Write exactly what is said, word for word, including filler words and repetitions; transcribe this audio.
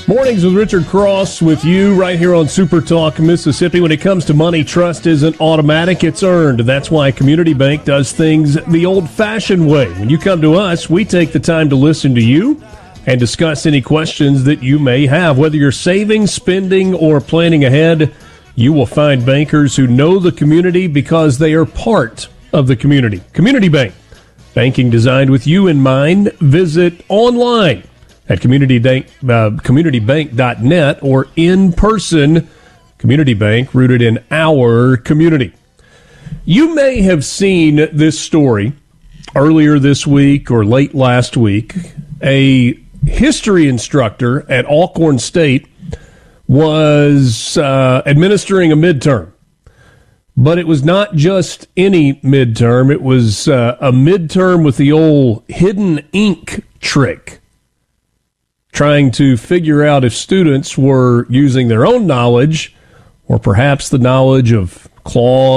Mornings with Richard Cross with you right here on Super Talk Mississippi. When it comes to money, trust isn't automatic, it's earned. That's why Community Bank does things the old-fashioned way. When you come to us, we take the time to listen to you and discuss any questions that you may have. Whether you're saving, spending, or planning ahead, you will find bankers who know the community because they are part of the community. Community Bank, banking designed with you in mind. Visit online at community bank, uh, community bank dot net or in person. Community Bank, rooted in our community. You may have seen this story earlier this week or late last week. A history instructor at Alcorn State was uh, administering a midterm. But it was not just any midterm. It was uh, a midterm with the old hidden ink trick, trying to figure out if students were using their own knowledge or perhaps the knowledge of Claude